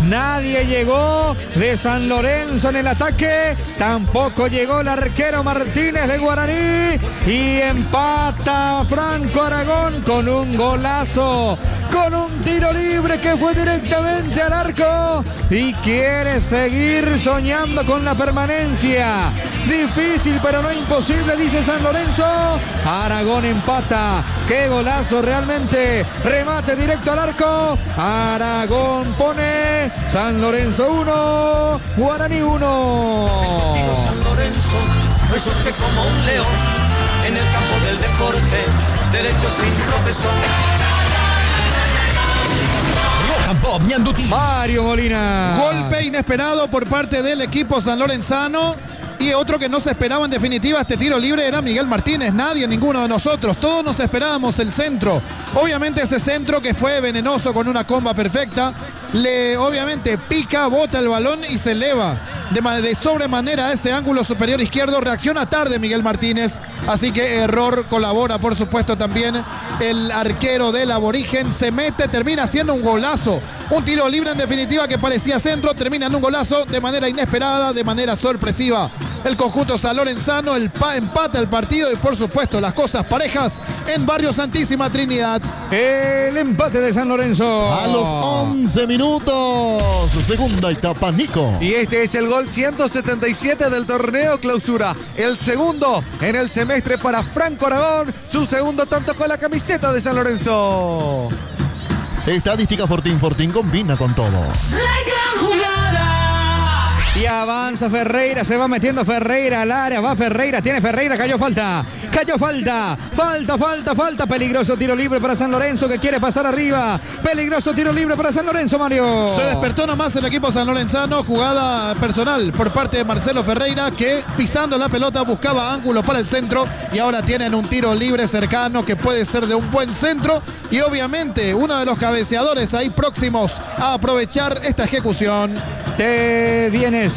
Nadie llegó de San Lorenzo en el ataque. Tampoco llegó el arquero Martínez de Guaraní. Y empata Franco Aragón con un golazo. Con un tiro libre que fue directamente al arco. Y quiere seguir soñando con la permanencia. Difícil pero no imposible, dice San Lorenzo. Aragón empata. Qué golazo realmente. Remate directo al arco. Aragón pone San Lorenzo 1, Guaraní 1. San Lorenzo resurge como un león en el campo del deporte, derecho sin tropezón. Rock and Pop Ñanduti. Mario Molina. Golpe inesperado por parte del equipo sanlorenzano. Y otro que no se esperaba en definitiva este tiro libre era Miguel Martínez. Nadie, ninguno de nosotros. Todos nos esperábamos el centro. Obviamente ese centro que fue venenoso con una comba perfecta. Obviamente pica, bota el balón y se eleva de sobremanera a ese ángulo superior izquierdo. Reacciona tarde Miguel Martínez. Así que error, colabora por supuesto también el arquero del Aborigen. Se mete, termina haciendo un golazo. Un tiro libre en definitiva que parecía centro. Termina en un golazo de manera inesperada, de manera sorpresiva. El conjunto sanlorenzano empata el partido y por supuesto las cosas parejas en Barrio Santísima Trinidad. El empate de San Lorenzo. A los 11 minutos, segunda etapa, Nico. Y este es el gol 177 del torneo clausura. El segundo en el semestre para Franco Aragón. Su segundo tanto con la camiseta de San Lorenzo. Estadística Fortín combina con todo. Y avanza Ferreira, se va metiendo Ferreira al área, va Ferreira, tiene Ferreira, cayó falta, peligroso tiro libre para San Lorenzo que quiere pasar arriba, peligroso tiro libre para San Lorenzo, Mario. Se despertó nomás el equipo sanlorenzano, jugada personal por parte de Marcelo Ferreira que pisando la pelota buscaba ángulo para el centro y ahora tienen un tiro libre cercano que puede ser de un buen centro y obviamente uno de los cabeceadores ahí próximos a aprovechar esta ejecución. Se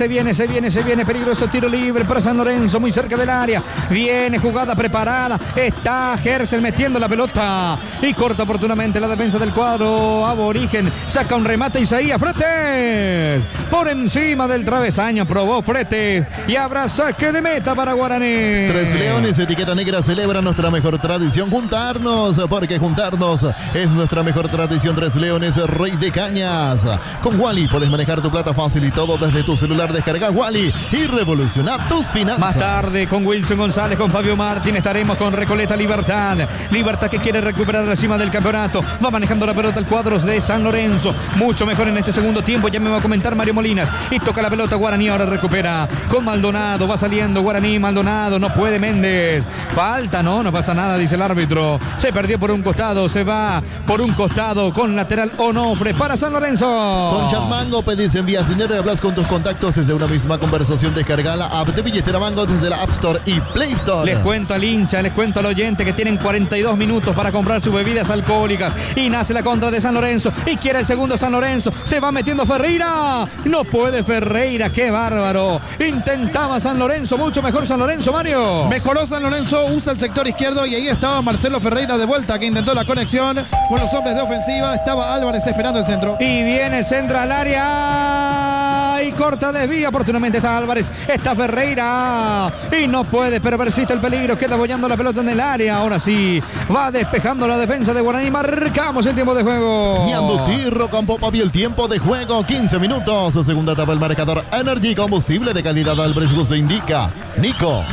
viene, peligroso tiro libre para San Lorenzo, muy cerca del área. Viene jugada preparada, está Gersel metiendo la pelota y corta oportunamente la defensa del cuadro Aborigen. Saca un remate Isaías Fretes. Por encima del travesaño probó Fretes y habrá saque de meta para Guaraní. Tres Leones, etiqueta negra, celebra nuestra mejor tradición. Juntarnos, porque juntarnos es nuestra mejor tradición. Tres Leones, Rey de Cañas. Con Wally puedes manejar tu plata fácil y todo desde tu celular. Descarga Wally y revolucionar tus finanzas. Más tarde con Wilson González, con Fabio Martín estaremos con Recoleta Libertad que quiere recuperar la cima del campeonato. Va manejando la pelota el cuadro de San Lorenzo, mucho mejor en este segundo tiempo. Ya me va a comentar Mario Molinas y toca la pelota Guaraní, ahora recupera con Maldonado, va saliendo Guaraní, Maldonado, no puede Méndez, falta, no pasa nada, dice el árbitro. Se perdió por un costado, se va por un costado con lateral Onofre para San Lorenzo. Con Chatmango pedís, envías dinero y hablas con tus contactos desde una misma conversación. Descarga la app de Billetera Mango desde la App Store y Play Store. Les cuento al hincha, les cuento al oyente que tienen 42 minutos para comprar sus bebidas alcohólicas y nace la contra de San Lorenzo y quiere el segundo San Lorenzo. Se va metiendo Ferreira, no puede Ferreira, qué bárbaro. Intentaba San Lorenzo, mucho mejor San Lorenzo, Mario. Mejoró San Lorenzo, usa el sector izquierdo y ahí estaba Marcelo Ferreira de vuelta que intentó la conexión con los hombres de ofensiva. Estaba Álvarez esperando el centro. Y viene el centro al área y corta, desvía, oportunamente está Álvarez, está Ferreira y no puede, pero persiste el peligro, queda bollando la pelota en el área. Ahora sí, va despejando la defensa de Guaraní. Marcamos el tiempo de juego. Ñanduti, Rock and Pop, y el tiempo de juego, 15 minutos. Segunda etapa, el marcador Energy, combustible de calidad al precio que indica Nico.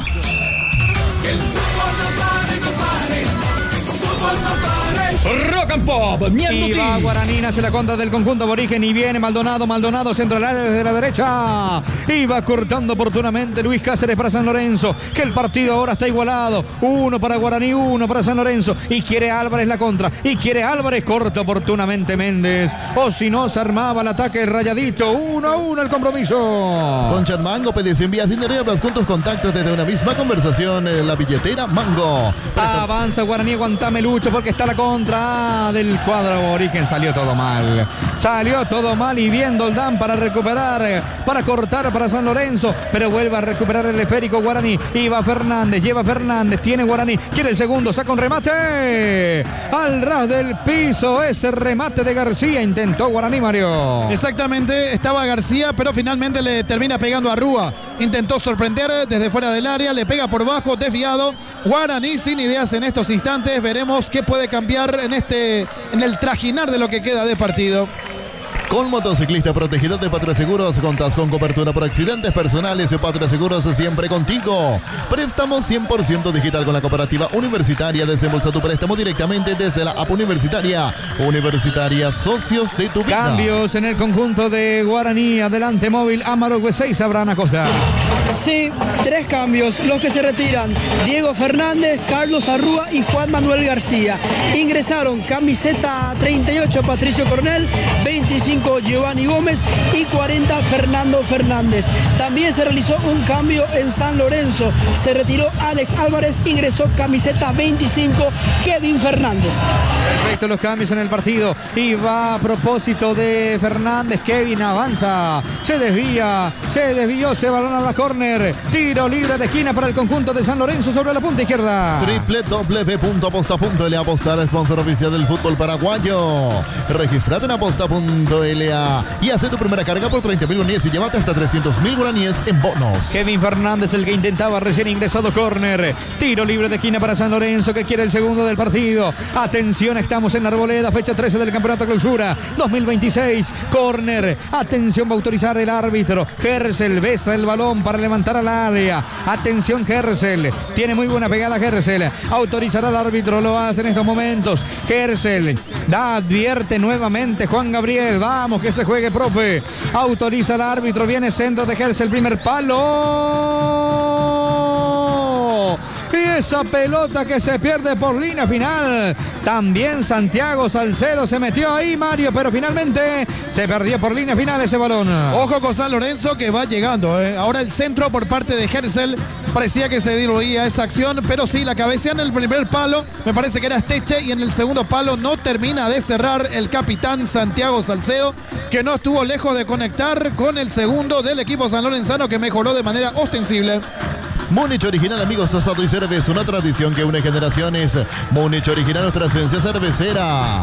Rock and Pop Ñanduti. Y va Guaraní, nace la contra del conjunto Aborigen y viene Maldonado, centro al área desde la derecha. Y va cortando oportunamente Luis Cáceres para San Lorenzo, que el partido ahora está igualado. 1 para Guaraní, 1 para San Lorenzo. Y quiere Álvarez la contra. Y quiere Álvarez, corta oportunamente Méndez. O si no, se armaba el ataque rayadito. 1-1 el compromiso. Con Chatmango pedís, envías dinero y hablas con tus contactos desde una misma conversación. La billetera Mango. Avanza Guaraní, aguantame Lucho porque está la contra. va del cuadro aborigen. Salió todo mal. Salió todo mal y bien Doldán para recuperar, para cortar para San Lorenzo, pero vuelve a recuperar el esférico Guaraní. Y va Fernández, lleva Fernández, tiene Guaraní, quiere el segundo, saca un remate al ras del piso. Ese remate de García intentó Guaraní, Mario. Exactamente, estaba García, pero finalmente le termina pegando a Rúa. Intentó sorprender desde fuera del área, le pega por bajo, desviado. Guaraní sin ideas en estos instantes. Veremos qué puede cambiar en el trajinar de lo que queda de partido. Con motociclista protegido de Patria Seguros, contás con cobertura por accidentes personales. Patria Seguros siempre contigo. Préstamo 100% digital con la cooperativa universitaria. Desembolsa tu préstamo directamente desde la app universitaria. Universitaria, socios de tu vida. Cambios en el conjunto de Guaraní. Adelante móvil, Amaro Güeseis, Abraham Acosta. Sí, 3 cambios. Los que se retiran: Diego Fernández, Carlos Arrúa y Juan Manuel García. Ingresaron camiseta 38 Patricio Coronel, 25 Giovanni Gómez y 40 Fernando Fernández. También se realizó un cambio en San Lorenzo. Se retiró Alex Álvarez, ingresó camiseta 25 Kevin Fernández. Perfecto los cambios en el partido. Y va a propósito de Fernández. Kevin avanza, se desvió, se balona a la córner. Tiro libre de esquina para el conjunto de San Lorenzo sobre la punta izquierda. www.aposta.la, Apostar, sponsor oficial del fútbol paraguayo. Registrate en aposta.la y hace tu primera carga por 30.000 guaraníes y llévate hasta 300.000 guaraníes en bonos. Kevin Fernández, el que intentaba recién ingresado, córner. Tiro libre de esquina para San Lorenzo, que quiere el segundo del partido. Atención, estamos en la Arboleda, fecha 13 del Campeonato Clausura 2026. Córner. Atención, va a autorizar el árbitro. Gersel besa el balón para levantar al área. Atención, Gersel. Tiene muy buena pegada Gersel. Autorizará el árbitro, lo hace en estos momentos. Gersel advierte nuevamente Juan Gabriel. Vamos, que se juegue, profe. Autoriza el árbitro. Viene centro de Gersel, primer palo. Y esa pelota que se pierde por línea final. También Santiago Salcedo se metió ahí, Mario, pero finalmente se perdió por línea final ese balón. Ojo con San Lorenzo que va llegando. Ahora el centro por parte de Gersel. Parecía que se diluía esa acción, pero sí, la cabecea en el primer palo. Me parece que era Esteche, y en el segundo palo no termina de cerrar el capitán Santiago Salcedo, que no estuvo lejos de conectar con el segundo del equipo sanlorenzano, que mejoró de manera ostensible. Múnich Original, amigos, asado y cerveza, una tradición que une generaciones. Múnich Original, nuestra esencia cervecera.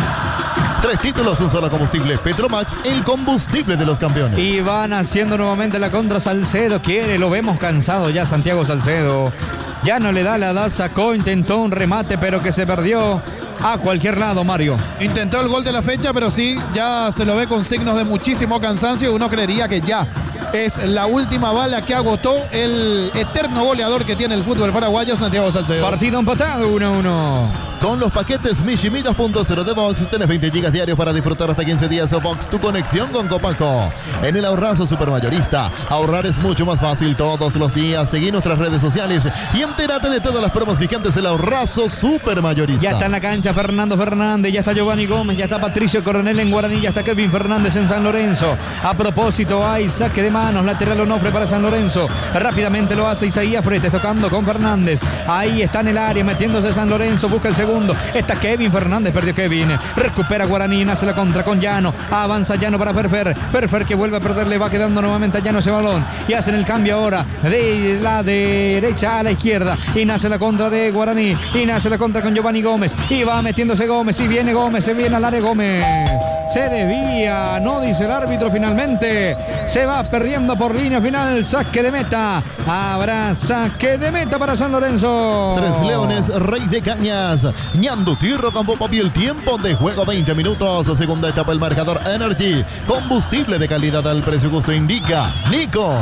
3 títulos, un solo combustible. Petromax, el combustible de los campeones. Y van haciendo nuevamente la contra. Salcedo quiere, lo vemos cansado ya Santiago Salcedo. Ya no le da, sacó, intentó un remate, pero que se perdió a cualquier lado, Mario. Intentó el gol de la fecha, pero sí, ya se lo ve con signos de muchísimo cansancio. Uno creería que ya es la última bala que agotó el eterno goleador que tiene el fútbol paraguayo, Santiago Salcedo. Partido empatado, 1-1. Con los paquetes Mishimi 2.0 de Vox, tenés 20 gigas diarios para disfrutar hasta 15 días de Vox, tu conexión con Copaco. En el Ahorrazo Supermayorista, ahorrar es mucho más fácil todos los días. Seguí nuestras redes sociales y entérate de todas las promos vigentes del Ahorrazo Supermayorista. Ya está en la cancha Fernando Fernández, ya está Giovanni Gómez, ya está Patricio Coronel en Guaraní, ya está Kevin Fernández en San Lorenzo. A propósito, hay saque de manos, lateral Onofre para San Lorenzo. Rápidamente lo hace Isaías Fretes, tocando con Fernández. Ahí está en el área, metiéndose San Lorenzo, busca el segundo. Está Kevin Fernández, perdió Kevin. Recupera Guaraní, nace la contra con Llano. Avanza Llano para Ferfer. Ferfer que vuelve a perder, le va quedando nuevamente a Llano ese balón. Y hacen el cambio ahora de la derecha a la izquierda. Y nace la contra de Guaraní. Y nace la contra con Giovanni Gómez. Y va metiéndose Gómez. Y viene Gómez, se viene al área Gómez. Se desvía, no dice el árbitro finalmente. Se va perdiendo por línea final. Saque de meta. Habrá saque de meta para San Lorenzo. 3 Leones, Rey de Cañas. Ñandutí, Rocampo, Papi, el tiempo de juego 20 minutos. Segunda etapa, el marcador Energy. Combustible de calidad al precio justo, indica Nico.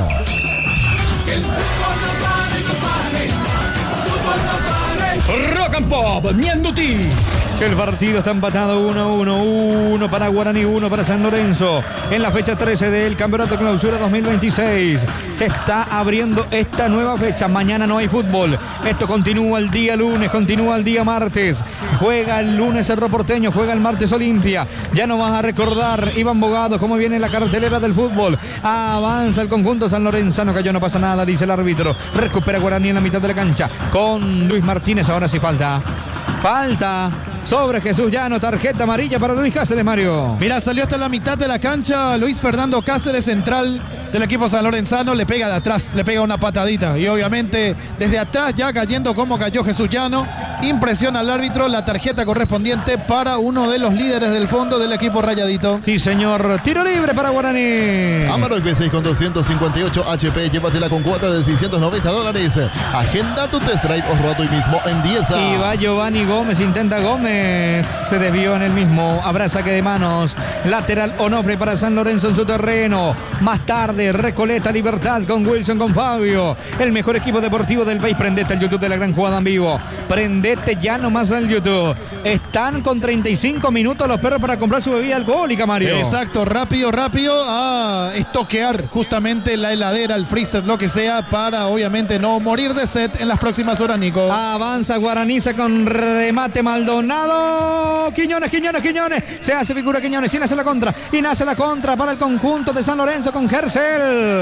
Rock and Pop, Ñandutí. El partido está empatado 1-1. 1 para Guaraní, 1 para San Lorenzo. En la fecha 13 del Campeonato Clausura 2026. Se está abriendo esta nueva fecha. Mañana no hay fútbol. Esto continúa el día lunes, continúa el día martes. Juega el lunes Cerro Porteño, juega el martes Olimpia. Ya no vas a recordar, Iván Bogado, cómo viene la cartelera del fútbol. Avanza el conjunto sanlorenzano, cayó, no pasa nada, dice el árbitro. Recupera Guaraní en la mitad de la cancha con Luis Martínez. Ahora sí falta. sobre Jesús Llano. Tarjeta amarilla para Luis Cáceres, Mario. Mira, salió hasta la mitad de la cancha Luis Fernando Cáceres, central del equipo sanlorenzano, le pega de atrás, le pega una patadita y obviamente desde atrás ya cayendo como cayó Jesús Llano, impresiona al árbitro, la tarjeta correspondiente para uno de los líderes del fondo del equipo rayadito. Sí, señor, tiro libre para Guaraní. Amarok V6 con 258 HP, llévatela con cuota de $690. Agenda tu test drive o roto hoy mismo en 10. Y va Giovanni Gómez, intenta Gómez, se desvió en el mismo, habrá saque de manos, lateral Onofre para San Lorenzo en su terreno. Más tarde Recoleta Libertad con Wilson, con Fabio, el mejor equipo deportivo del país. Prendete al YouTube de La Gran Jugada en vivo, prendete ya nomás al YouTube. Están con 35 minutos los perros para comprar su bebida alcohólica, Mario. Exacto, rápido a estoquear justamente la heladera, el freezer, lo que sea, para obviamente no morir de sed en las próximas horas, Nico. Avanza Guaraniza con remate Maldonado. Quiñones, se hace figura Quiñones y nace la contra, para el conjunto de San Lorenzo con Gercel.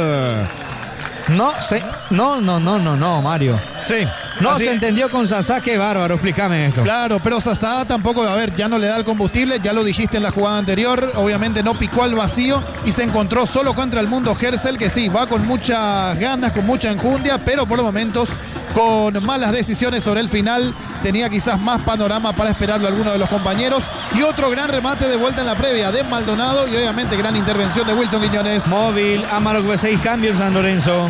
No, Mario. Sí. No se entendió con Sasá, qué bárbaro, explícame esto. Claro, pero Sasá tampoco, a ver, ya no le da el combustible, ya lo dijiste en la jugada anterior, obviamente no picó al vacío y se encontró solo contra el mundo Gercel, que sí, va con muchas ganas, con mucha enjundia, pero por momentos con malas decisiones sobre el final, tenía quizás más panorama para esperarlo a alguno de los compañeros. Y otro gran remate de vuelta en la previa de Maldonado y obviamente gran intervención de Wilson Quiñones. Móvil, Amarok V6, cambio en San Lorenzo.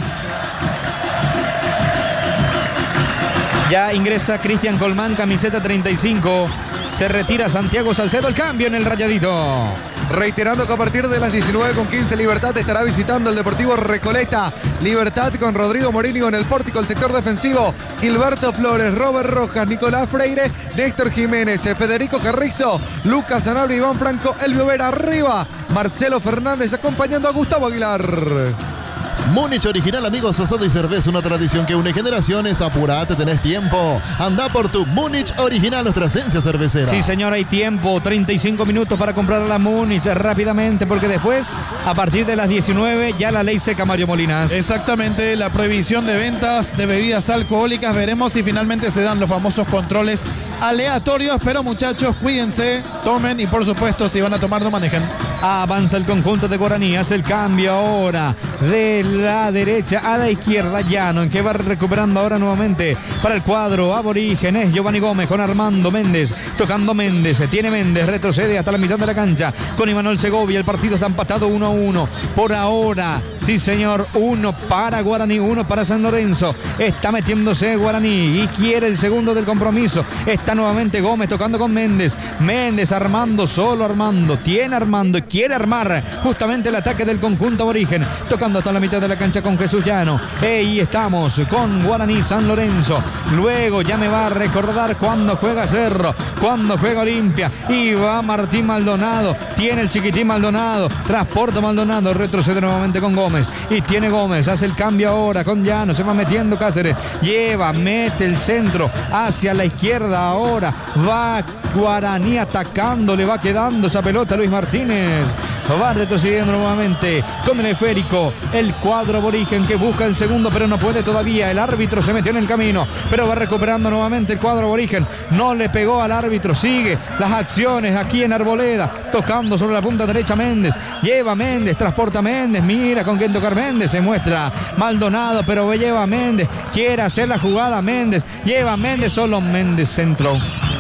Ya ingresa Cristian Colmán, camiseta 35. Se retira Santiago Salcedo, el cambio en el Rayadito. Reiterando que a partir de las 19:15 Libertad estará visitando el Deportivo Recoleta. Libertad con Rodrigo Morínigo en el pórtico, el sector defensivo. Gilberto Flores, Robert Rojas, Nicolás Freire, Néstor Jiménez, Federico Carrizo, Lucas Sanabria, Iván Franco, Elvio Vera arriba. Marcelo Fernández acompañando a Gustavo Aguilar. Múnich Original, amigos, asado y cerveza, una tradición que une generaciones. Apurate, tenés tiempo. Anda por tu Múnich Original, nuestra esencia cervecera. Sí, señor, hay tiempo. 35 minutos para comprar a la Múnich rápidamente, porque después, a partir de las 19, ya la ley seca, Mario Molinas. Exactamente, la prohibición de ventas de bebidas alcohólicas. Veremos si finalmente se dan los famosos controles aleatorios. Pero muchachos, cuídense, tomen y por supuesto, si van a tomar, no manejen. Avanza el conjunto de Guaraní, hace el cambio ahora de la derecha a la izquierda. Llano, en que va recuperando ahora nuevamente para el cuadro aborígenes. Giovanni Gómez con Armando Méndez, tocando Méndez, tiene Méndez, retrocede hasta la mitad de la cancha con Imanol Segovia. El partido está empatado 1-1 por ahora. Sí, señor, 1 para Guaraní, 1 para San Lorenzo. Está metiéndose Guaraní y quiere el segundo del compromiso. Está nuevamente Gómez tocando con Méndez. Méndez armando, solo Armando. Tiene Armando y quiere armar justamente el ataque del conjunto aborigen. Tocando hasta la mitad de la cancha con Jesús Llano. Y estamos con Guaraní San Lorenzo. Luego ya me va a recordar cuando juega Cerro, cuando juega Olimpia. Y va Martín Maldonado. Tiene el chiquitín Maldonado. Transporta Maldonado. Retrocede nuevamente con Gómez. Y tiene Gómez. Hace el cambio ahora con Llano. Se va metiendo Cáceres. Mete el centro hacia la izquierda ahora. Va Guaraní atacando. Le va quedando esa pelota a Luis Martínez. Va retrocediendo nuevamente con el esférico. El cuadro aborigen que busca el segundo, pero no puede todavía. El árbitro se metió en el camino, pero va recuperando nuevamente el cuadro aborigen. No le pegó al árbitro. Sigue las acciones aquí en Arboleda. Tocando sobre la punta derecha Méndez. Lleva Méndez, transporta Méndez. Mira con quién tocar Méndez. Se muestra Maldonado, pero lleva Méndez. Quiere hacer la jugada Méndez. Lleva Méndez, solo Méndez centro.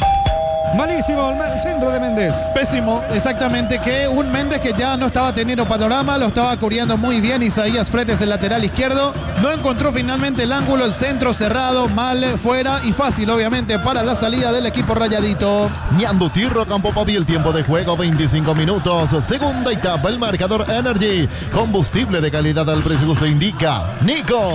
Malísimo el centro de Méndez. Pésimo, exactamente, que un Méndez que ya no estaba teniendo panorama, lo estaba cubriendo muy bien Isaías Fretes, el lateral izquierdo. No encontró finalmente el ángulo, el centro cerrado, mal, fuera y fácil obviamente para la salida del equipo rayadito. Ñandutí, Rocampo Pavi, el tiempo de juego 25 minutos. Segunda etapa, el marcador Energy. Combustible de calidad al precio que usted indica. Nico.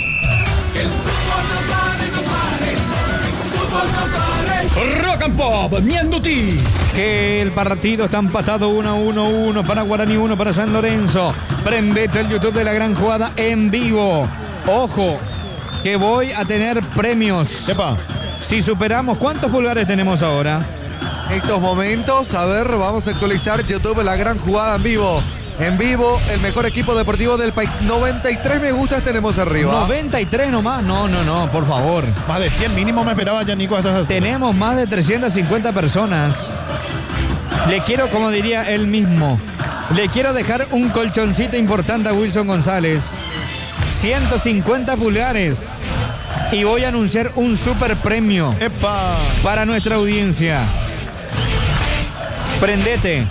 El fútbol no pare, no pare. El fútbol no pare. Rock and Pop, Ñandutí. Que el partido está empatado 1-1 para Guaraní, 1 para San Lorenzo. Prendete el YouTube de La Gran Jugada en vivo. Ojo, que voy a tener premios. Epa. Si superamos, ¿cuántos pulgares tenemos ahora? En estos momentos, a ver, vamos a actualizar YouTube La Gran Jugada en vivo. en vivo, el mejor equipo deportivo del país. 93 me gustas tenemos arriba. 93 nomás, no, por favor. Más de 100 mínimo me esperaba ya, Nico. Tenemos más de 350 personas. Le quiero, como diría él mismo, le quiero dejar un colchoncito importante a Wilson González. 150 pulgares. Y voy a anunciar un super premio para nuestra audiencia. Prendete.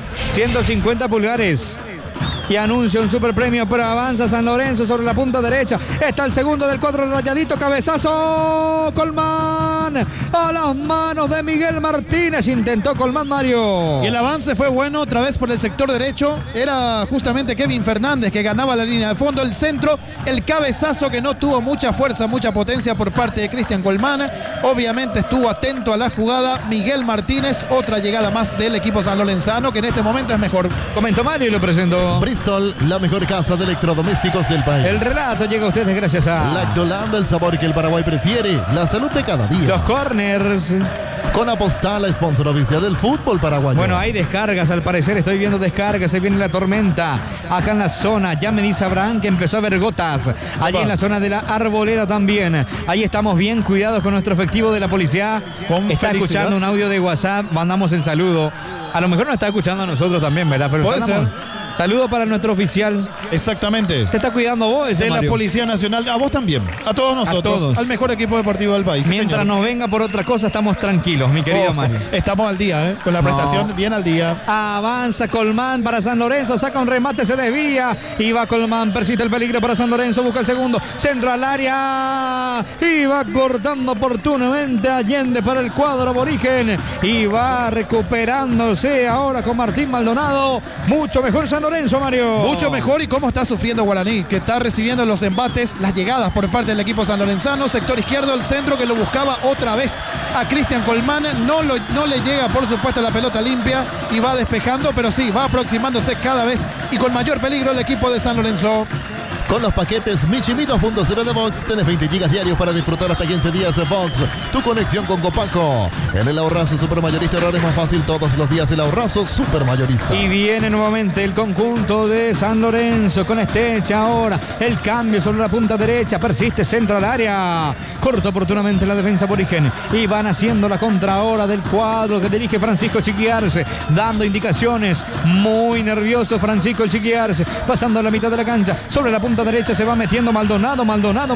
150 pulgares. Y anuncia un super premio, pero avanza San Lorenzo sobre la punta derecha. Está el segundo del cuadro rayadito. Cabezazo. Colmán. A las manos de Miguel Martínez. Intentó Colmán, Mario. Y el avance fue bueno otra vez por el sector derecho. Era justamente Kevin Fernández que ganaba la línea de fondo. El centro, el cabezazo que no tuvo mucha fuerza, mucha potencia por parte de Cristian Colmán. Obviamente estuvo atento a la jugada Miguel Martínez. Otra llegada más del equipo sanlorenzano que en este momento es mejor. Comentó Mario y lo presentó. Bristol, la mejor casa de electrodomésticos del país. El relato llega a ustedes gracias a Lactolanda, el sabor que el Paraguay prefiere. La salud de cada día. Los corners. Con Apostal, sponsor oficial del fútbol paraguayo. Bueno, hay descargas, al parecer estoy viendo descargas. Se viene la tormenta acá en la zona. Ya me dice Abraham que empezó a ver gotas. Allí en la zona de la Arboleda también. Ahí estamos bien cuidados con nuestro efectivo de la policía. Está escuchando un audio de WhatsApp. Mandamos el saludo. A lo mejor nos está escuchando a nosotros también, ¿verdad? Pero puede ser. Saludo para nuestro oficial. Exactamente. ¿Te está cuidando vos? De Mario? La Policía Nacional. A vos también. A todos nosotros. A todos. Al mejor equipo deportivo del país. Mientras sí, nos venga por otra cosa, estamos tranquilos, mi querido Mario. Estamos al día, con la prestación bien al día. Avanza Colmán para San Lorenzo. Saca un remate, se desvía. Y va Colmán, persiste el peligro para San Lorenzo. Busca el segundo. Centro al área. Y va cortando oportunamente Allende para el cuadro aborigen. Y va recuperándose ahora con Martín Maldonado. Mucho mejor San Lorenzo, Mario. Mucho mejor. Y cómo está sufriendo Guaraní, que está recibiendo los embates, las llegadas por parte del equipo sanlorenzano. Sector izquierdo, el centro que lo buscaba otra vez a Cristian Colmán. No le llega, por supuesto, la pelota limpia y va despejando, pero sí, va aproximándose cada vez y con mayor peligro el equipo de San Lorenzo. Con los paquetes Michimi 2.0 de Vox, tenés 20 gigas diarios para disfrutar hasta 15 días. Vox, tu conexión con Copaco. En el ahorrazo supermayorista, ahora es más fácil todos los días el ahorrazo supermayorista. Y viene nuevamente el conjunto de San Lorenzo con Estecha ahora. El cambio sobre la punta derecha, persiste centro al área. Corta oportunamente la defensa aborigen. Y van haciendo la contra ahora del cuadro que dirige Francisco Chiquiarse, dando indicaciones. Muy nervioso Francisco el Chiquiarse, pasando a la mitad de la cancha. Sobre la punta derecha se va metiendo Maldonado.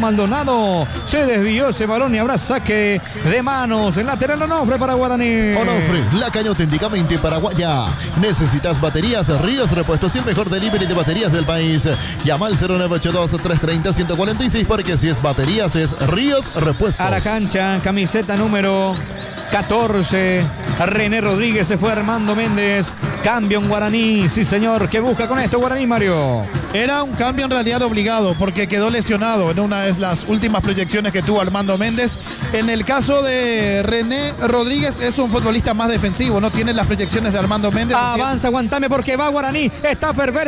Se desvió ese balón y habrá saque de manos. El lateral Onofre para Guaraní. Onofre, la caña auténticamente paraguaya. Necesitas baterías Ríos Repuestos y el mejor delivery de baterías del país. Llama al 0982-330-146 porque si es baterías es Ríos Repuestos. A la cancha, camiseta número 14. René Rodríguez, se fue Armando Méndez. Cambio en Guaraní, sí señor. ¿Qué busca con esto Guaraní, Mario? Era un cambio en realidad obligado porque quedó lesionado en una de las últimas proyecciones que tuvo Armando Méndez. En el caso de René Rodríguez es un futbolista más defensivo, no tiene las proyecciones de Armando Méndez. Avanza, aguantame porque va Guaraní. Está Ferfer.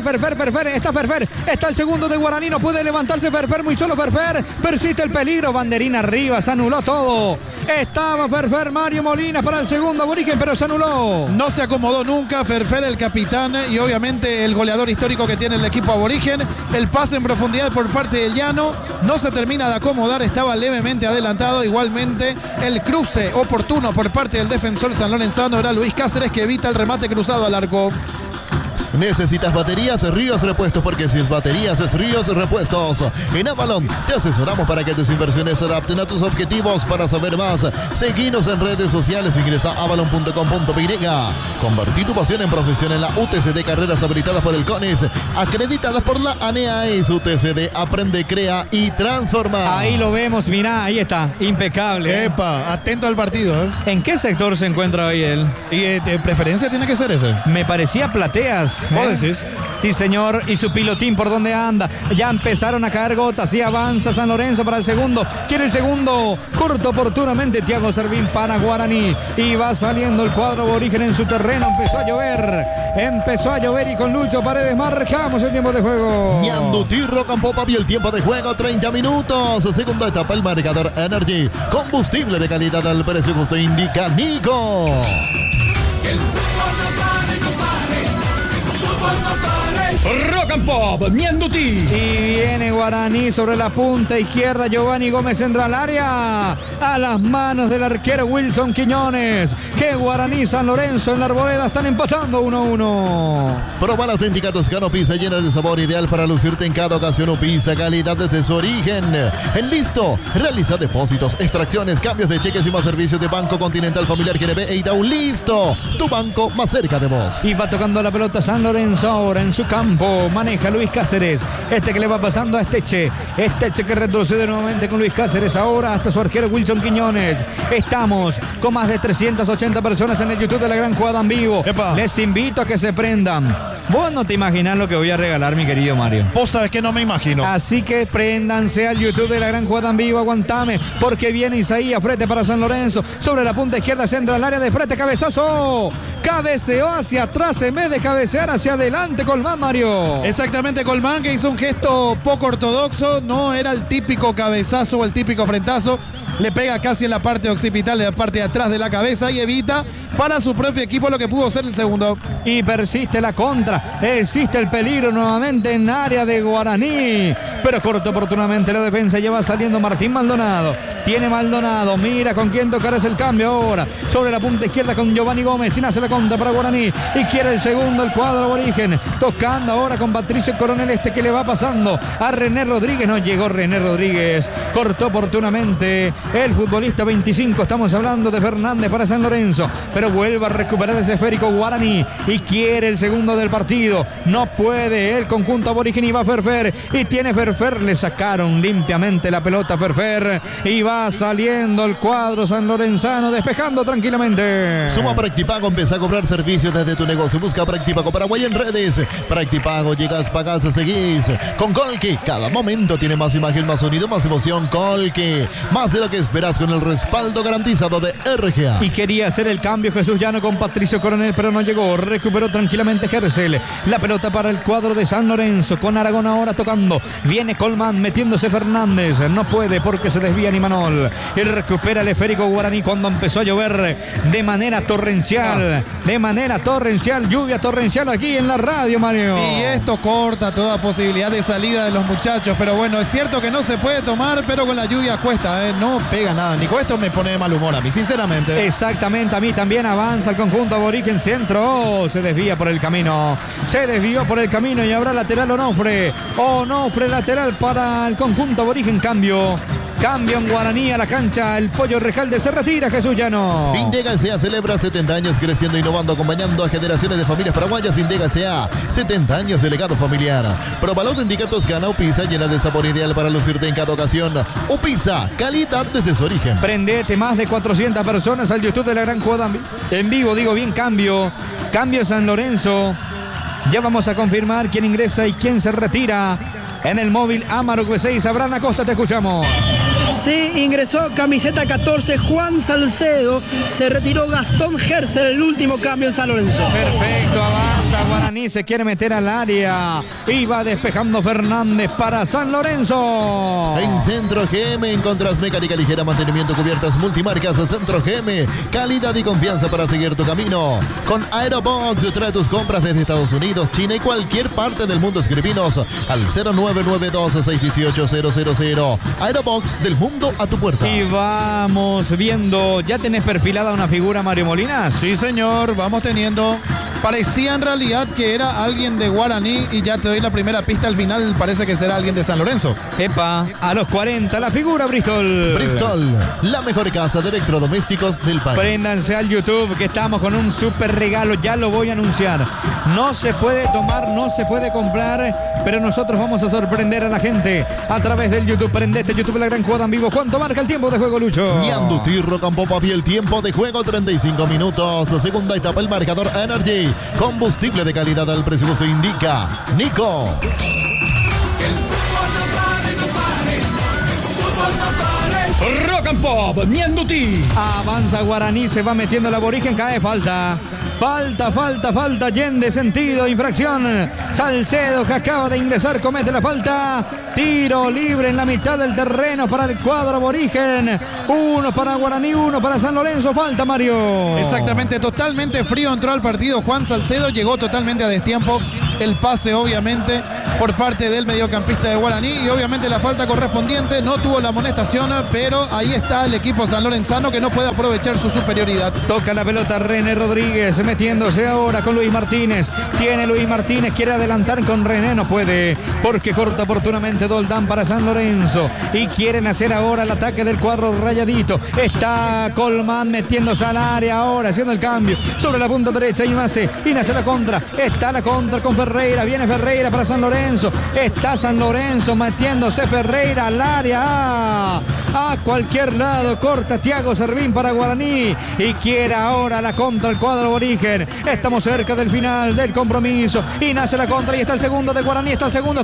Está el segundo de Guaraní, no puede levantarse Ferfer, muy solo Ferfer. Persiste el peligro, banderina arriba, se anuló todo. Estaba Ferfer, Mario Molina para el segundo aborigen, pero se anuló. No se acomodó nunca Ferfer, el capitán y obviamente el goleador histórico que tiene el equipo aborigen. El pase en profundidad por parte del Llano no se termina de acomodar, estaba levemente adelantado. Igualmente el cruce oportuno por parte del defensor sanlorenzano era Luis Cáceres, que evita el remate cruzado al arco. Necesitas baterías Ríos Repuestos porque si es baterías es Ríos Repuestos. En Avalon te asesoramos para que tus inversiones se adapten a tus objetivos. Para saber más, seguinos en redes sociales, ingresa a avalon.com.py. Convertí tu pasión en profesión en la UTCD, carreras habilitadas por el CONIS, acreditadas por la ANEAES. UTCD, aprende, crea y transforma. Ahí lo vemos, mirá, ahí está, impecable. Epa, atento al partido. ¿En qué sector se encuentra hoy él? Y de preferencia tiene que ser ese. Me parecía Plateas. ¿Vos decís? Sí, señor. Y su pilotín, ¿por dónde anda? Ya empezaron a caer gotas y avanza San Lorenzo para el segundo. Quiere el segundo. Corto oportunamente Thiago Servín para Guaraní. Y va saliendo el cuadro aborigen en su terreno. Empezó a llover y con Lucho Paredes marcamos el tiempo de juego. Ñandutí Rock and Pop y el tiempo de juego 30 minutos. Segunda etapa, el marcador Energy. Combustible de calidad al precio justo, indica Nico. El fútbol no pare, no pare. El fútbol no pare. Rock and Pop, Ñandutí. Y viene Guaraní sobre la punta izquierda. Giovanni Gómez entra al área. A las manos del arquero Wilson Quiñones. Que Guaraní San Lorenzo en la Arboleda están empatando 1-1. Proba la auténtica Toscano Pizza, llena de sabor, ideal para lucirte en cada ocasión. O pizza, calidad desde su origen. En Listo, realiza depósitos, extracciones, cambios de cheques y más servicios de Banco Continental, Familiar, GNB e Itaú. Listo, tu banco más cerca de vos. Y va tocando la pelota San Lorenzo ahora en su campo. Maneja Luis Cáceres. Este que le va pasando a Esteche. Esteche que retrocede nuevamente con Luis Cáceres. Ahora hasta su arquero Wilson Quiñones. Estamos con más de 380 personas en el YouTube de La Gran Jugada en vivo. Epa. Les invito a que se prendan. Vos no te imaginas lo que voy a regalar, mi querido Mario. Vos sabés que no me imagino. Así que préndanse al YouTube de La Gran Jugada en vivo. Aguantame, porque viene Isaías Frete para San Lorenzo. Sobre la punta izquierda, centro al área de Frete. Cabezazo. Cabeceó hacia atrás en vez de cabecear hacia adelante. Colmán, Mario. Exactamente, Colmán, que hizo un gesto poco ortodoxo. No era el típico cabezazo o el típico frentazo. Le pega casi en la parte occipital, en la parte de atrás de la cabeza, y evita para su propio equipo lo que pudo ser el segundo. Y persiste la contra, existe el peligro nuevamente en área de Guaraní, pero corto oportunamente la defensa. Lleva saliendo Martín Maldonado. Tiene Maldonado, mira con quién tocar, es el cambio ahora. Sobre la punta izquierda con Giovanni Gómez, sin hace la contra para Guaraní. Y quiere el segundo, el cuadro aborigen. Tocando ahora con Patricio Coronel, este que le va pasando a René Rodríguez. No llegó René Rodríguez, cortó oportunamente el futbolista 25. Estamos hablando de Fernández para San Lorenzo, pero vuelve a recuperar ese esférico Guaraní y quiere el segundo del partido. No puede el conjunto aborigen y va Ferfer. Y tiene Ferfer, le sacaron limpiamente la pelota a Ferfer y va saliendo el cuadro sanlorenzano, despejando tranquilamente. Suma Practipago, empieza a cobrar servicios desde tu negocio. Busca Practipago Paraguay en redes. Practipago, llegas, pagas, seguís. Con Colque, cada momento tiene más imagen, más sonido, más emoción. Colque, más de lo que esperas, con el respaldo garantizado de RGA. Y quería hacer el cambio Jesús Llano con Patricio Coronel, pero no llegó. Recuperó tranquilamente Gercel. La pelota para el cuadro de San Lorenzo, con Aragón ahora tocando. Viene Colmán, metiéndose Fernández. No puede porque se desvía Nimanol. Y recupera el esférico Guaraní cuando empezó a llover de manera torrencial. De manera torrencial, lluvia torrencial aquí en la radio, Mario. Y esto corta toda posibilidad de salida de los muchachos. Pero bueno, es cierto que no se puede tomar, pero con la lluvia cuesta, ¿eh? No pega nada, Nico. Esto me pone de mal humor a mí, sinceramente. Exactamente, a mí también. Avanza el conjunto aborigen, centro. Se desvía por el camino. Se desvió por el camino y habrá lateral Onofre. Onofre lateral para el conjunto aborigen. Cambio en Guaraní a la cancha. El Pollo Recalde se retira, Jesús Llano. Indega S.A. celebra 70 años creciendo, innovando, acompañando a generaciones de familias paraguayas. Indega S.A. 70 años de legado familiar. Proba la auténtica Toscana o pizza, llena de sabor, ideal para lucirte en cada ocasión. O pizza, calidad desde su origen. Prendete, más de 400 personas al YouTube de La Gran Jugada en vivo. Digo bien, cambio San Lorenzo. Ya vamos a confirmar quién ingresa y quién se retira. En el móvil Amarok B6, Abraham Acosta, te escuchamos. Sí, ingresó camiseta 14 Juan Salcedo, se retiró Gastón Gerser, el último cambio en San Lorenzo. Perfecto, avanza Guaraní, se quiere meter al área. Iba despejando Fernández para San Lorenzo. En Centro GM encontrás mecánica ligera, mantenimiento, cubiertas multimarcas. Centro GM, calidad y confianza para seguir tu camino. Con Aerobox, trae tus compras desde Estados Unidos, China y cualquier parte del mundo. Escribinos al 0992-618-000. Aerobox, del mundo a tu puerta. Y vamos viendo, ¿ya tenés perfilada una figura, Mario Molinas? Sí, señor, vamos teniendo. Parecía en realidad que era alguien de Guaraní y ya te doy la primera pista al final, parece que será alguien de San Lorenzo. Epa, a los 40, la figura Bristol. Bristol, la mejor casa de electrodomésticos del país. Préndanse al YouTube que estamos con un súper regalo, ya lo voy a anunciar. No se puede tomar, no se puede comprar, pero nosotros vamos a sorprender a la gente a través del YouTube. Prendete YouTube La Gran Jugada en vivo. ¿Cuánto marca el tiempo de juego, Lucho? Ñandutí, Rock and Pop, y el tiempo de juego 35 minutos. Segunda etapa, el marcador Energy. Combustible de calidad al presupuesto indica Nico. Rock and Pop, Ñandutí. Avanza Guaraní, se va metiendo el aborigen, cae falta. Falta, Allende, sentido, infracción. Salcedo, que acaba de ingresar, comete la falta. Tiro libre en la mitad del terreno para el cuadro aborigen. Uno para Guaraní, uno para San Lorenzo. Falta, Mario. Exactamente, totalmente frío entró al partido Juan Salcedo, llegó totalmente a destiempo. el pase obviamente por parte del mediocampista de Guaraní y obviamente la falta correspondiente, no tuvo la amonestación, pero ahí está el equipo sanlorenzano que no puede aprovechar su superioridad. Toca la pelota René Rodríguez, metiéndose ahora con Luis Martínez. Tiene Luis Martínez, quiere adelantar con René, no puede, porque corta oportunamente Doldán para San Lorenzo. Y quieren hacer ahora el ataque del cuadro rayadito. Está Colmán metiéndose al área ahora, haciendo el cambio sobre la punta derecha y nace la contra. Está la contra con Ferreira, viene Ferreira para San Lorenzo. Está San Lorenzo metiéndose Ferreira al área. A cualquier lado, corta Thiago Servín para Guaraní y quiere ahora la contra el cuadro aborigen. Estamos cerca del final del compromiso y nace la contra y está el segundo de Guaraní, está el segundo,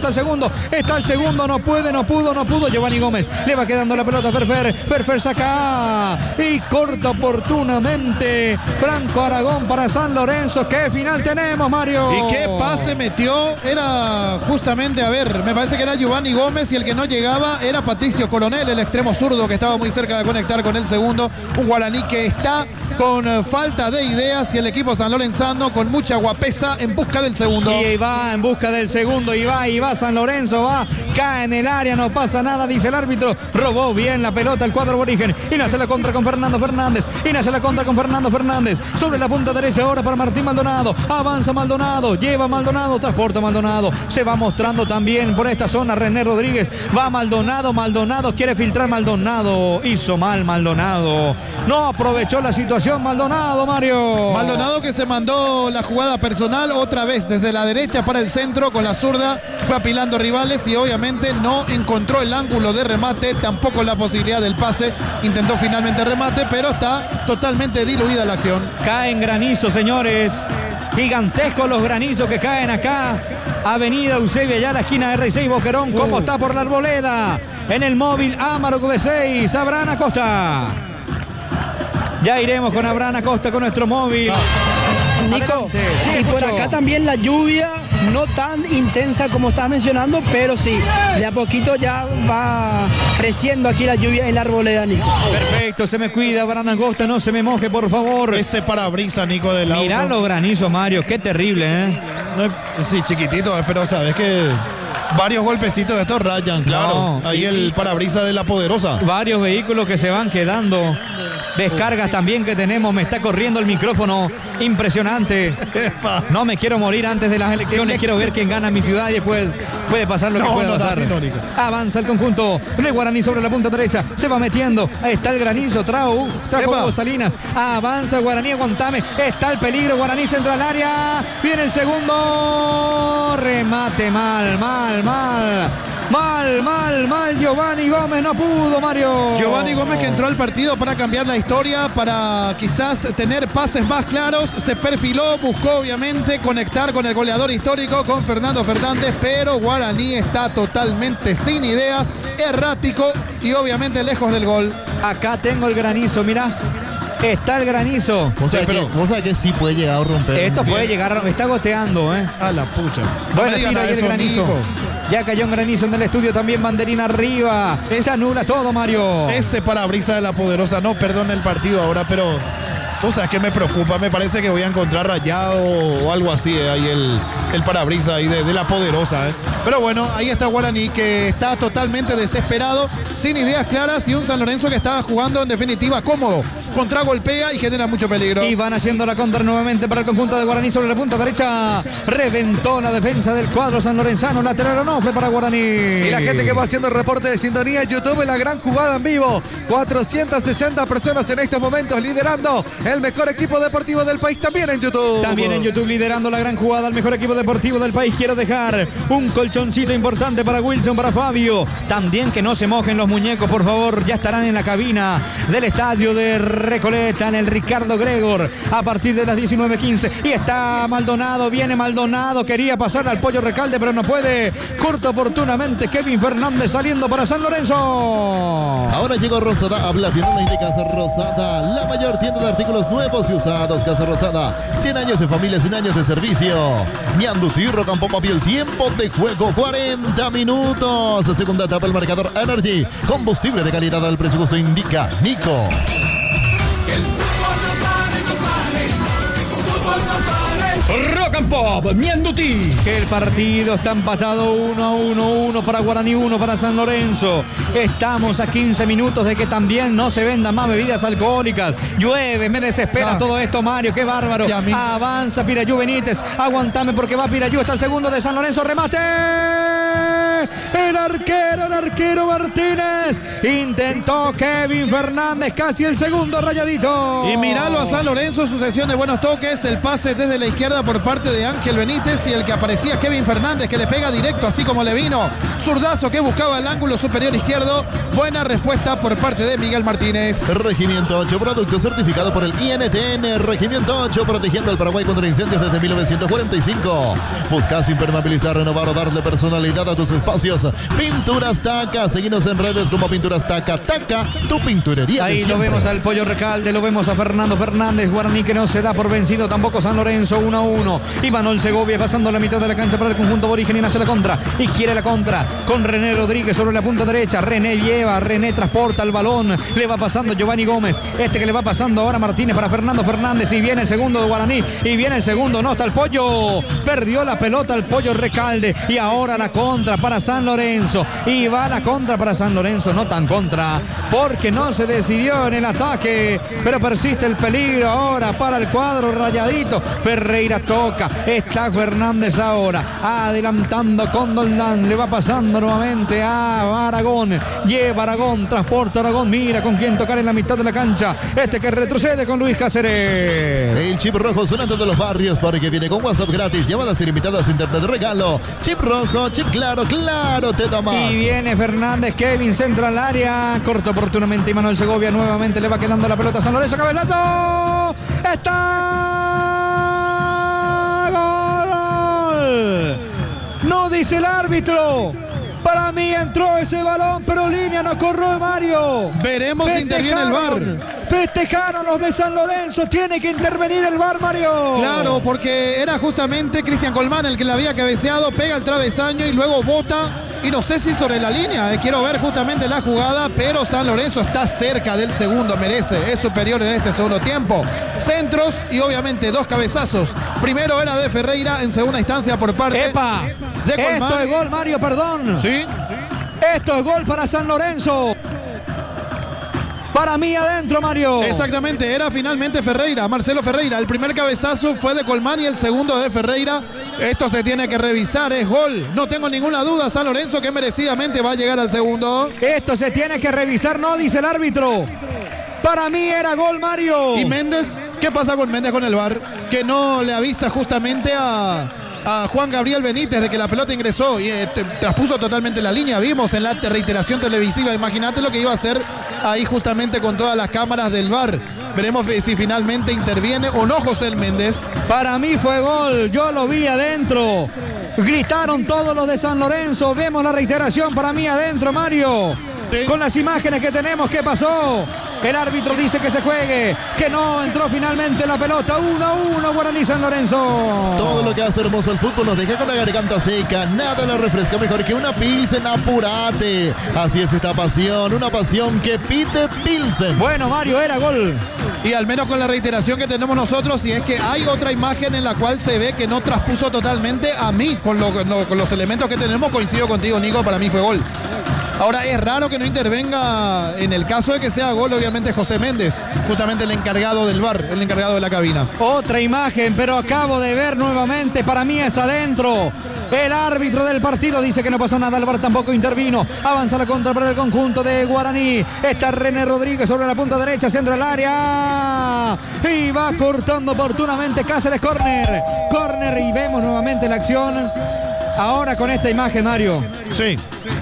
no pudo. Giovanni Gómez le va quedando la pelota a Ferfer saca y corta oportunamente Franco Aragón para San Lorenzo. ¿Qué final tenemos, Mario? ¿Y qué pase metió? Era justamente, me parece que era Giovanni Gómez y el que no llegaba era Patricio Coronel, el extremo zurdo que estaba muy cerca de conectar con el segundo. Un Guaraní que está con falta de ideas y el equipo sanlorenzano con mucha guapesa en busca del segundo. Y va en busca del segundo y va San Lorenzo, cae en el área, no pasa nada, dice el árbitro. Robó bien la pelota el cuadro aborigen y nace la contra con Fernando Fernández. Sobre la punta derecha ahora para Martín Maldonado. Avanza Maldonado, lleva Maldonado, transporta Maldonado. Se va mostrando también por esta zona René Rodríguez. Va Maldonado quiere filtrar Maldonado. Hizo mal Maldonado. No aprovechó la situación Maldonado, Mario. Maldonado que se mandó la jugada personal otra vez desde la derecha para el centro con la zurda. Fue apilando rivales y obviamente no encontró el ángulo de remate, tampoco la posibilidad del pase. Intentó finalmente remate, pero está totalmente diluida la acción. Caen granizo, señores. Gigantescos los granizos que caen acá. Avenida Eusebio, ya la esquina de R6 Boquerón. ¿Cómo está por la Arboleda? En el móvil Amarok V6, Abraham Acosta. Ya iremos con Abraham Acosta con nuestro móvil. Nico, sí, y por escucho. acá también la lluvia, no tan intensa como estás mencionando, pero sí, de a poquito ya va creciendo aquí la lluvia en la Arboleda, Nico. Perfecto, se me cuida Abraham Acosta, no se me moje, por favor. Ese parabrisas, Nico, del auto. Mirá los granizos, Mario, qué terrible, ¿eh? Sí, chiquitito, pero sabes que varios golpecitos de estos rayan, claro. No, ahí el parabrisas de la Poderosa. Varios vehículos que se van quedando. Descargas también que tenemos. Me está corriendo el micrófono. Impresionante. No me quiero morir antes de las elecciones. Quiero ver quién gana en mi ciudad y después puede pasar lo que pueda pasar. Avanza el conjunto de Guaraní sobre la punta derecha. Se va metiendo. Ahí está el granizo. Trajo Salinas. Avanza Guaraní. Aguantame. Está el peligro. Guaraní centro al área. Viene el segundo. Remate mal. Giovanni Gómez no pudo, Mario. Giovanni Gómez que entró al partido para cambiar la historia, para quizás tener pases más claros. Se perfiló, buscó obviamente conectar con el goleador histórico, con Fernando Fernández, pero Guaraní está totalmente sin ideas, errático y obviamente lejos del gol. Acá tengo el granizo, mirá. Está el granizo. Vos sabés que sí puede llegar a romper. Esto puede llegar, me está goteando, ¿eh? A la pucha. Bueno, tira ahí el granizo. Nico. Ya cayó un granizo en el estudio también, banderina arriba. Se anula todo, Mario. Ese parabrisas de la Poderosa no perdona el partido ahora, pero tú sabes que me preocupa. Me parece que voy a encontrar rayado o algo así, ahí el parabrisas ahí de la Poderosa, Pero bueno, ahí está Guaraní que está totalmente desesperado, sin ideas claras y un San Lorenzo que estaba jugando en definitiva cómodo. Contragolpea y genera mucho peligro. Y van haciendo la contra nuevamente para el conjunto de Guaraní sobre la punta derecha. Reventó la defensa del cuadro sanlorenzano. Lateral o no fue para Guaraní. Y la gente que va haciendo el reporte de sintonía en YouTube, la gran jugada en vivo. 460 personas en estos momentos liderando el mejor equipo deportivo del país también en YouTube. También en YouTube liderando la gran jugada, el mejor equipo deportivo del país. Quiero dejar un colchoncito importante para Wilson, para Fabio. También que no se mojen los muñecos, por favor. Ya estarán en la cabina del estadio de Recoleta, en el Ricardo Gregor, a partir de las 19:15. Y está Maldonado, viene Maldonado, quería pasar al Pollo Recalde, pero no puede. Corta oportunamente Kevin Fernández saliendo para San Lorenzo. Ahora llegó Rosada, habla tienda de Casa Rosada, la mayor tienda de artículos nuevos y usados. Casa Rosada, 100 años de familia, 100 años de servicio. Ñandutí, Rocampo Papi, el tiempo de juego, 40 minutos. Segunda etapa, el marcador Energy. Combustible de calidad al presupuesto indica Nico. Rock Rock and Pop, Mienduti. Que el partido está empatado 1-1 para Guaraní, 1 para San Lorenzo. Estamos a 15 minutos de que también no se vendan más bebidas alcohólicas. Llueve, me desespera todo esto, Mario, qué bárbaro. Avanza Pirayú Benítez, aguantame porque va Pirayú, está el segundo de San Lorenzo, remate. El arquero Martínez. Intentó Kevin Fernández, casi el segundo rayadito. Y miralo a San Lorenzo, sucesión de buenos toques, el pase desde la izquierda por parte de Ángel Benítez y el que aparecía Kevin Fernández, que le pega directo así como le vino. Zurdazo que buscaba el ángulo superior izquierdo. Buena respuesta por parte de Miguel Martínez. Regimiento 8, producto certificado por el INTN. Regimiento 8, protegiendo al Paraguay contra incendios desde 1945. Buscas impermeabilizar, renovar o darle personalidad a tus espacios. Pinturas Taca, seguinos en redes como Pinturas Taca. Taca, tu pinturería. Ahí lo vemos al Pollo Recalde, lo vemos a Fernando Fernández. Guaraní que no se da por vencido, tampoco San Lorenzo, 1-1. Y Manuel Segovia pasando la mitad de la cancha para el conjunto aborigen y nace la contra. Y quiere la contra con René Rodríguez sobre la punta derecha. René lleva, René transporta el balón. Le va pasando Giovanni Gómez. Que le va pasando ahora Martínez para Fernando Fernández. Y viene el segundo de Guaraní. Y viene el segundo, no está el Pollo. Perdió la pelota el Pollo Recalde. Y ahora la contra para San Lorenzo. Y va la contra para San Lorenzo. No tan contra, porque no se decidió en el ataque. Pero persiste el peligro ahora para el cuadro rayadito. Ferreira toca. Está Fernández ahora. Adelantando con Doldán. Le va pasando nuevamente a Aragón. Lleva Aragón. Transporta Aragón. Mira con quién tocar en la mitad de la cancha. Que retrocede con Luis Cáceres. El chip rojo sonando de los barrios porque viene con WhatsApp gratis. Llamadas ilimitadas, internet de regalo. Chip rojo, chip claro, claro, te da más. Y viene Fernández, Kevin, centro al área. Corta oportunamente y Manuel Segovia nuevamente le va quedando la pelota a San Lorenzo. Cabezazo. Está. Gol. No dice el árbitro. Para mí entró ese balón, pero línea no corrió Mario. Veremos si interviene el VAR. Festejaron los de San Lorenzo. Tiene que intervenir el VAR, Mario. Claro, porque era justamente Cristian Colmán el que la había cabeceado. Pega el travesaño y luego bota. Y no sé si sobre la línea. Quiero ver justamente la jugada. Pero San Lorenzo está cerca del segundo. Merece. Es superior en este segundo tiempo. Centros y obviamente dos cabezazos. Primero era de Ferreira. En segunda instancia por parte de Colmán. Esto es gol, Mario, perdón. Sí. Esto es gol para San Lorenzo. Para mí adentro, Mario. Exactamente, era finalmente Ferreira, Marcelo Ferreira. El primer cabezazo fue de Colmán y el segundo de Ferreira. Esto se tiene que revisar, es gol. No tengo ninguna duda, San Lorenzo que merecidamente va a llegar al segundo. Esto se tiene que revisar, no dice el árbitro. Para mí era gol, Mario. ¿Y Méndez? ¿Qué pasa con Méndez con el VAR? Que no le avisa justamente a Juan Gabriel Benítez de que la pelota ingresó y traspuso totalmente la línea. Vimos en la reiteración televisiva, imagínate lo que iba a hacer ahí justamente con todas las cámaras del VAR. Veremos si finalmente interviene o no José Méndez. Para mí fue gol, yo lo vi adentro. Gritaron todos los de San Lorenzo. Vemos la reiteración, para mí adentro, Mario. Sí. Con las imágenes que tenemos, ¿qué pasó? El árbitro dice que se juegue, que no entró finalmente la pelota. 1-1 Guaraní San Lorenzo. Todo lo que hace hermoso el fútbol nos deja con la garganta seca. Nada la refresca mejor que una Pilsen. Apurate. Así es esta pasión, una pasión que pide Pilsen. Bueno, Mario, era gol. Y al menos con la reiteración que tenemos nosotros, y es que hay otra imagen en la cual se ve que no traspuso totalmente. A mí, con los elementos que tenemos, coincido contigo, Nico, para mí fue gol. Ahora es raro que no intervenga en el caso de que sea gol, obviamente José Méndez, justamente el encargado del VAR, el encargado de la cabina. Otra imagen, pero acabo de ver nuevamente, para mí es adentro. El árbitro del partido dice que no pasó nada, el VAR tampoco intervino. Avanza la contra para el conjunto de Guaraní. Está René Rodríguez sobre la punta derecha, centro al área. Y va cortando oportunamente Cáceres, córner. Córner y vemos nuevamente la acción. Ahora con esta imagen, Mario. Sí.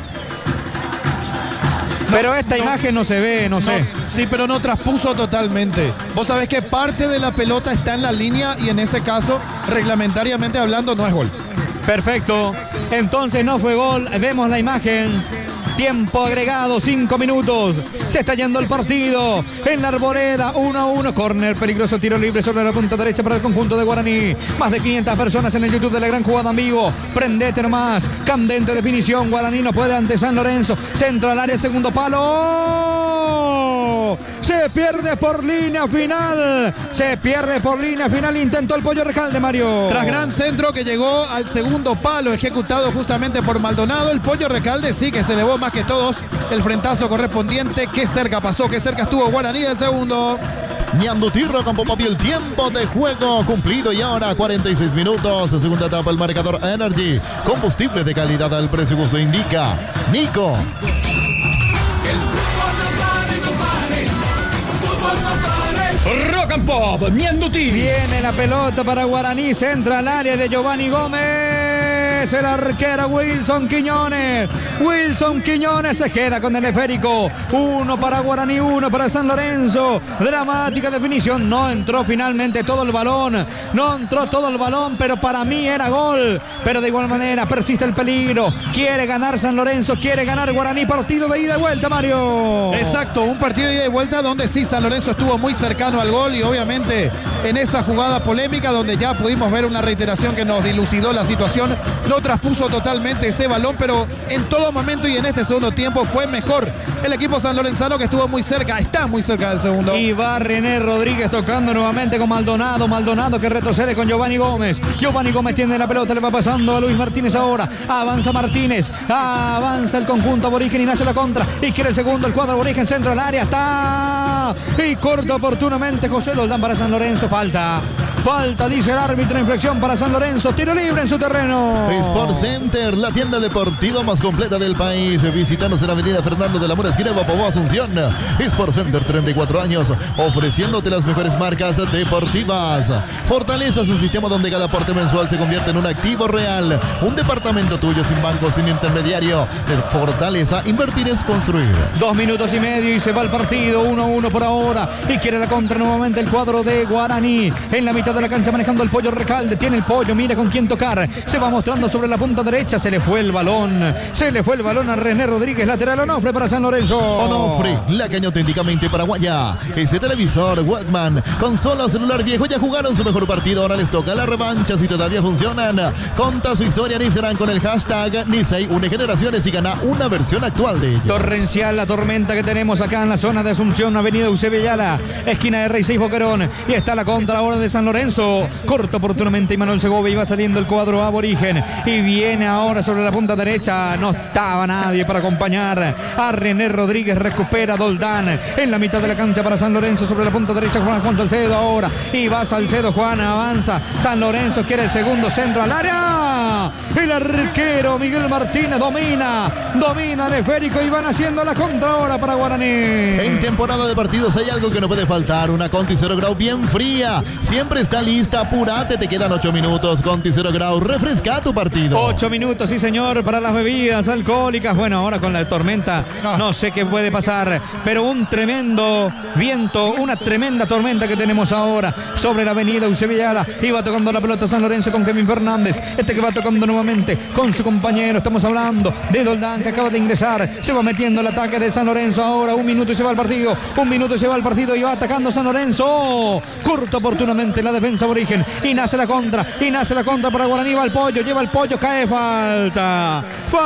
Pero esta imagen no se ve, no sé. Sí, pero no traspuso totalmente. Vos sabés que parte de la pelota está en la línea y en ese caso, reglamentariamente hablando, no es gol. Perfecto. Entonces no fue gol. Vemos la imagen. Tiempo agregado, 5 minutos. Se está yendo el partido. En la Arboleda, 1-1. Córner, peligroso tiro libre sobre la punta derecha para el conjunto de Guaraní. Más de 500 personas en el YouTube de La Gran Jugada en vivo. Prendete nomás. Candente definición. Guaraní no puede ante San Lorenzo. Centro al área, segundo palo. Mario. Se pierde por línea final. Intentó el Pollo Recalde, Mario. Tras gran centro que llegó al segundo palo, ejecutado justamente por Maldonado, el Pollo Recalde sí que se elevó más que todos el frentazo correspondiente. Qué cerca pasó, qué cerca estuvo Guaraní del segundo. Ñandutí, Rocampo Papi, el tiempo de juego cumplido y ahora 46 minutos. Segunda etapa, el marcador Energy. Combustible de calidad al precio que usted indica. Nico. El fútbol no pare, fútbol no pare. Rock and Pop, Ñandutí. Viene la pelota para Guaraní, centra al área de Giovanni Gómez. El arquero Wilson Quiñones. Se queda con el esférico. 1 para Guaraní, 1 para San Lorenzo. Dramática definición. No entró finalmente todo el balón. Pero para mí era gol. Pero de igual manera persiste el peligro. Quiere ganar San Lorenzo, quiere ganar Guaraní. Partido de ida y vuelta, Mario. Exacto, un partido de ida y vuelta donde sí San Lorenzo estuvo muy cercano al gol y obviamente en esa jugada polémica donde ya pudimos ver una reiteración que nos dilucidó la situación, lo traspuso totalmente ese balón, pero en todo momento y en este segundo tiempo fue mejor el equipo sanlorenzano, que estuvo muy cerca, está muy cerca del segundo. Y va René Rodríguez tocando nuevamente con Maldonado que retrocede con Giovanni Gómez. Giovanni Gómez tiene la pelota, le va pasando a Luis Martínez ahora. Avanza Martínez, avanza el conjunto aborigen y nace la contra. Y quiere el segundo, el cuadro aborigen, centro al área, está. Y corta oportunamente José Doldán para San Lorenzo. Falta, dice el árbitro, infracción para San Lorenzo. Tiro libre en su terreno. Sport Center, la tienda deportiva más completa del país. Visítanos en avenida Fernando de la Mora, esquina Guapobó, Asunción. Sport Center, 34 años, ofreciéndote las mejores marcas deportivas. Fortaleza es un sistema donde cada aporte mensual se convierte en un activo real. Un departamento tuyo sin banco, sin intermediario. Fortaleza, invertir es construir. 2 minutos y medio y se va el partido. 1-1 por ahora. Y quiere la contra nuevamente el cuadro de Guaraní. En la mitad de la cancha manejando el Pollo Recalde. Tiene el Pollo, mira con quién tocar. Se va mostrando sobre la punta derecha. Se le fue el balón a René Rodríguez. Lateral Onofre para San Lorenzo. Onofre, la caña auténticamente paraguaya. Ese televisor Walkman, consola celular viejo, ya jugaron su mejor partido. Ahora les toca la revancha si todavía funcionan. Conta su historia en Instagram con el hashtag Nisei une generaciones y gana una versión actual de ellos. Torrencial la tormenta que tenemos acá en la zona de Asunción, avenida Eusebio Ayala, esquina de Rey 6 Boquerón. Y está la contra ahora de San Lorenzo. Corta oportunamente Manuel Segovia y va saliendo el cuadro aborigen. Y viene ahora sobre la punta derecha. No estaba nadie para acompañar a René Rodríguez. Recupera Doldán en la mitad de la cancha para San Lorenzo. Sobre la punta derecha Juan Salcedo ahora. Y va Salcedo, Juan avanza. San Lorenzo quiere el segundo centro al área. El arquero Miguel Martínez domina el esférico y van haciendo la contra ahora para Guaraní. En temporada de partidos hay algo que no puede faltar, una Conti 0 Grau bien fría. Siempre está lista, apúrate, te quedan 8 minutos. Conti 0 Grau, refresca tu partido. 8 minutos, sí señor, para las bebidas alcohólicas. Bueno, ahora con la tormenta no sé qué puede pasar, pero un tremendo viento, una tremenda tormenta que tenemos ahora sobre la avenida Eusebio Ayala. Y va tocando la pelota San Lorenzo con Kevin Fernández. Que va tocando nuevamente con su compañero. Estamos hablando de Doldán, que acaba de ingresar. Se va metiendo el ataque de San Lorenzo ahora. 1 minuto y se va el partido. 1 minuto y se va el partido y va atacando San Lorenzo. Corta oportunamente la defensa aborigen. Y nace la contra para Guaraní. Va el Pollo, lleva el Pollo, cae, falta.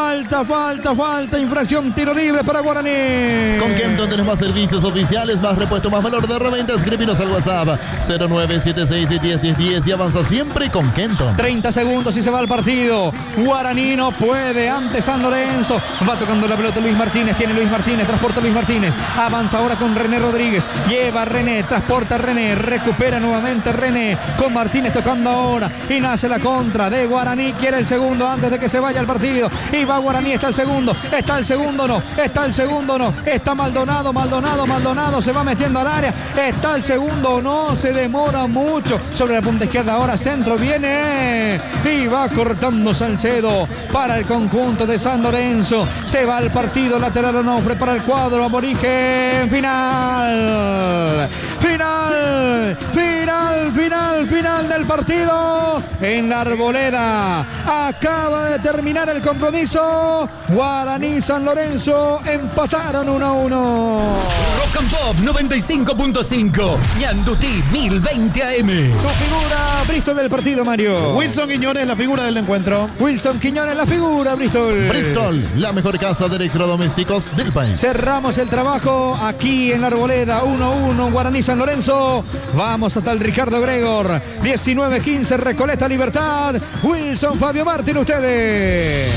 Infracción, tiro libre para Guaraní. Con Kenton tenés más servicios oficiales, más repuesto, más valor de reventa. Escríbenos al WhatsApp 0976101010 y avanza siempre con Kenton. 30 segundos y se va el partido. Guaraní no puede ante San Lorenzo. Va tocando la pelota Luis Martínez. Tiene Luis Martínez, transporta Luis Martínez. Avanza ahora con René Rodríguez. Lleva René, transporta René. Recupera nuevamente René con Martínez tocando ahora. Y nace la contra de Guaraní. Quiere el segundo antes de que se vaya el partido. Y va Guaraní, está el segundo no. Está Maldonado se va metiendo al área. Está el segundo, no, se demora mucho. Sobre la punta izquierda ahora centro, viene y va cortando Salcedo para el conjunto de San Lorenzo. Se va el partido, lateral Onofre para el cuadro aborigen. Final del partido en la Arboleda. Acaba de terminar el compromiso. Guaraní San Lorenzo empataron 1-1. Rock and Pop 95.5. Ñandutí 1020 AM. Tu figura, Bristol del partido, Mario. Wilson Quiñones, la figura del encuentro. Wilson Quiñones, la figura, Bristol. Bristol, la mejor casa de electrodomésticos del país. Cerramos el trabajo aquí en la Arboleda, 1-1, Guaraní San Lorenzo. Vamos hasta el Ricardo Gregor, 19-15, Recoleta Libertad. Wilson, Fabio Martín, ustedes.